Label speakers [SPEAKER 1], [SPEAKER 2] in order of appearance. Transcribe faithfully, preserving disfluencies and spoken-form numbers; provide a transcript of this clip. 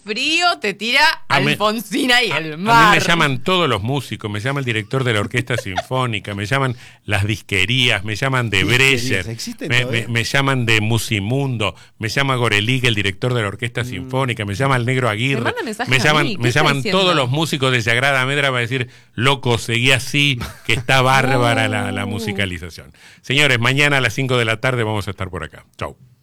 [SPEAKER 1] frío te tira
[SPEAKER 2] A me-
[SPEAKER 1] Alfonsina y
[SPEAKER 2] A,
[SPEAKER 1] el
[SPEAKER 2] a
[SPEAKER 1] mar.
[SPEAKER 2] mí me llaman todos los músicos, me llama el director de la Orquesta Sinfónica, me llaman las disquerías, me llaman de
[SPEAKER 3] ¿Disquerías
[SPEAKER 2] Breyer,
[SPEAKER 3] existen
[SPEAKER 2] me,
[SPEAKER 3] todavía?
[SPEAKER 2] me, me llaman de Musimundo, me llama Gorelig, el director de la Orquesta
[SPEAKER 3] Mm.
[SPEAKER 2] Sinfónica, me llama el Negro Aguirre,
[SPEAKER 1] Me manda mensajes
[SPEAKER 2] me
[SPEAKER 1] a
[SPEAKER 2] llaman,
[SPEAKER 1] mí, ¿qué
[SPEAKER 2] me
[SPEAKER 1] está
[SPEAKER 2] llaman
[SPEAKER 1] diciendo?
[SPEAKER 2] todos los músicos de Sagrada Medra para decir, loco, seguí así, que está bárbara la, la musicalización. Señores, mañana a las cinco de la tarde vamos a estar por acá. Chau.